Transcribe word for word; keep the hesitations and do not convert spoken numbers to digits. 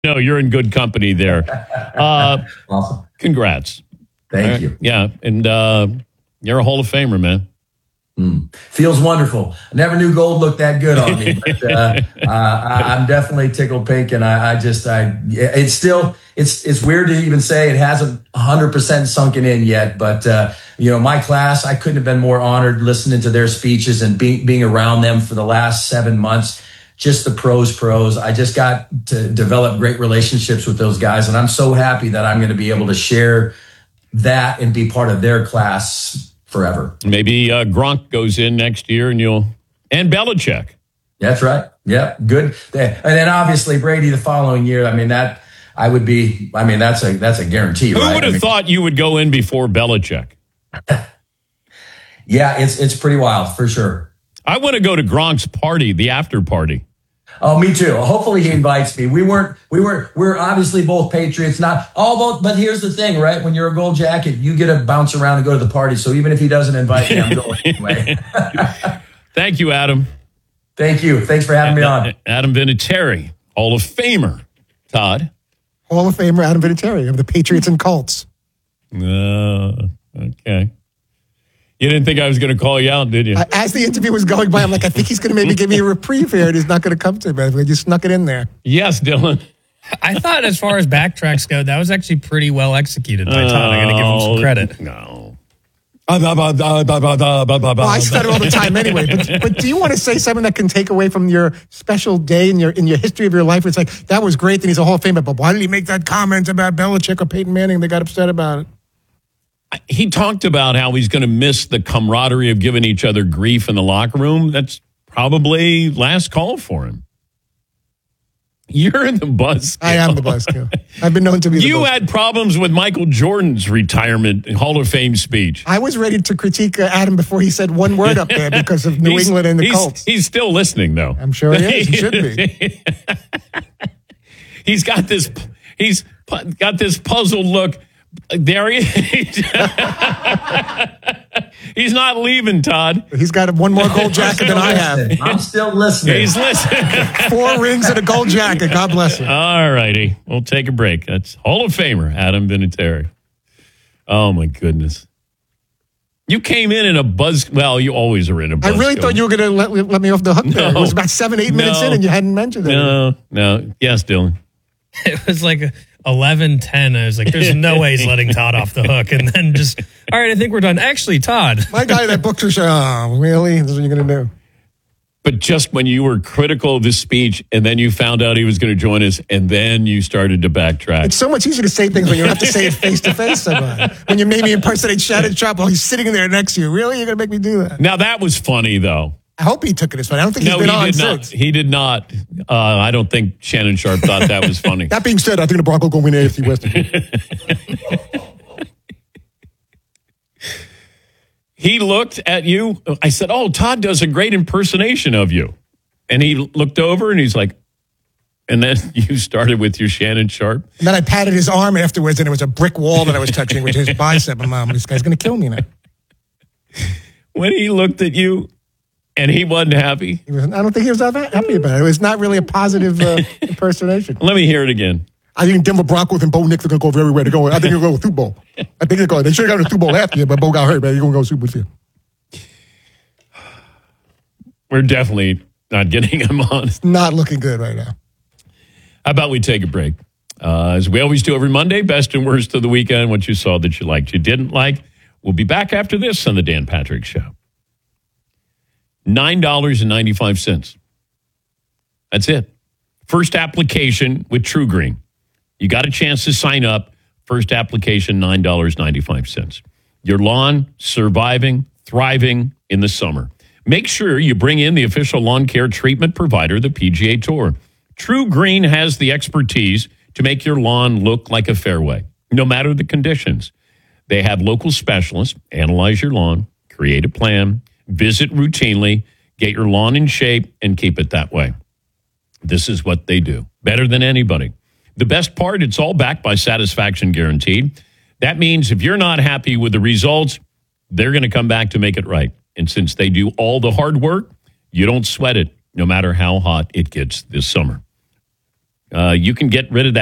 No, you're in good company there. Uh, awesome. Congrats. Thank right? you. Yeah, and uh, you're a Hall of Famer, man. Mm. Feels wonderful. I never knew gold looked that good on me, but uh, uh, I, I'm definitely tickled pink, and I, I just, I, it's still, it's, it's weird to even say it hasn't one hundred percent sunken in yet, but uh, you know, my class, I couldn't have been more honored listening to their speeches and being being around them for the last seven months. Just the pros, pros. I just got to develop great relationships with those guys, and I'm so happy that I'm going to be able to share that and be part of their class forever. Maybe uh, Gronk goes in next year, and you'll and Belichick. That's right. Yeah, good. And then obviously Brady the following year. I mean that I would be. I mean that's a that's a guarantee. Who right? would have I mean, thought you would go in before Belichick? Yeah, it's it's pretty wild for sure. I want to go to Gronk's party, the after party. Oh, me too. Hopefully he invites me. We weren't, we were, we're obviously both Patriots, not all both, but here's the thing, right? When you're a gold jacket, you get to bounce around and go to the party. So even if he doesn't invite me, I'm going anyway. Thank you, Adam. Thank you. Thanks for having me on. Adam Vinatieri, Hall of Famer. Todd? Hall of Famer Adam Vinatieri of the Patriots and Colts. Uh, okay. You didn't think I was going to call you out, did you? Uh, as the interview was going by, I'm like, I think he's going to maybe give me a reprieve here, and he's not going to come to me. But you snuck it in there. Yes, Dylan. I thought as far as backtracks go, that was actually pretty well executed by Todd. I'm going to give him some credit. No. Well, I stutter all the time anyway. But, but do you want to say something that can take away from your special day in your in your history of your life? It's like, that was great, and he's a Hall of Famer, but why did he make that comment about Belichick or Peyton Manning? They got upset about it. He talked about how he's going to miss the camaraderie of giving each other grief in the locker room. That's probably last call for him. You're in the buzzkill. I am the buzzkill. I've been known to be the You buzzkill. had problems with Michael Jordan's retirement Hall of Fame speech. I was ready to critique uh, Adam before he said one word up there because of New He's- England and the he's, Colts. He's still listening, though. I'm sure he is. He should be. He's got this. He's pu- got this puzzled look. There he is. He's not leaving, Todd. He's got one more gold jacket than I have. I'm still listening. He's listening. Four rings and a gold jacket. God bless him. All righty. We'll take a break. That's Hall of Famer Adam Vinatieri. Oh, my goodness. You came in in a buzz. Well, you always are in a buzz. I really thought you were going to let, let me off the hook there. No. It was about seven, eight minutes No. in and you hadn't mentioned it. No, no. Yes, Dylan. It was like eleven ten. I was like, there's no way he's letting Todd off the hook. And then just, all right, I think we're done. Actually, Todd. My guy that booked your show, oh, really? This is what you're going to do? But just when you were critical of this speech and then you found out he was going to join us and then you started to backtrack. It's so much easier to say things when you don't have to say it face to face. When you made me impersonate Shannon Sharpe while he's sitting in there next to you. Really? You're going to make me do that? Now, that was funny, though. I hope he took it as funny. I don't think he's No, been he on did since. not. He did not. Uh, I don't think Shannon Sharpe thought that was funny. That being said, I think the Broncos going to win the A F C West. He looked at you. I said, oh, Todd does a great impersonation of you. And he looked over and he's like, and then you started with your Shannon Sharpe. And then I patted his arm afterwards, and it was a brick wall that I was touching, which is his bicep. And Mom, this guy's going to kill me now. When he looked at you and he wasn't happy. He was, I don't think he was that happy about it. It was not really a positive uh, impersonation. Let me hear it again. I think Denver Broncos and Bo Nix are going to go everywhere to go. I think they'll go to Super Bowl. I think they're going. They should have gone to Super Bowl last year, but Bo got hurt, man. You're going to go Super Bowl. We're definitely not getting him on. Not looking good right now. How about we take a break? Uh, as we always do every Monday, best and worst of the weekend, what you saw that you liked, you didn't like. We'll be back after this on the Dan Patrick Show. nine dollars and ninety-five cents. That's it. First application with True Green. You got a chance to sign up. First application, nine dollars and ninety-five cents. Your lawn surviving, thriving in the summer. Make sure you bring in the official lawn care treatment provider, the P G A Tour. True Green has the expertise to make your lawn look like a fairway, no matter the conditions. They have local specialists analyze your lawn, create a plan, visit routinely, get your lawn in shape, and keep it that way. This is what they do. Better than anybody. The best part, it's all backed by satisfaction guaranteed. That means if you're not happy with the results, they're going to come back to make it right. And since they do all the hard work, you don't sweat it, no matter how hot it gets this summer. Uh, you can get rid of that.